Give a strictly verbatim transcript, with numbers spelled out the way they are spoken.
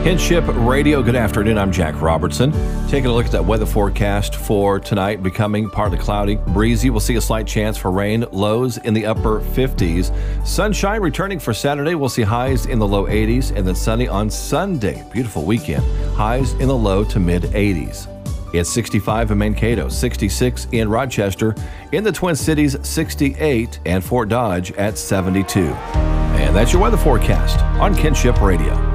Kinship Radio, good afternoon. I'm Jack Robertson. Taking a look at that weather forecast for tonight, becoming partly cloudy, breezy. We'll see a slight chance for rain, lows in the upper fifties. Sunshine returning for Saturday. We'll see highs in the low eighties, and then sunny on Sunday. Beautiful weekend. Highs in the low to mid eighties. It's sixty-five in Mankato, sixty-six in Rochester, in the Twin Cities, sixty-eight, and Fort Dodge at seventy-two. And that's your weather forecast on Kinship Radio.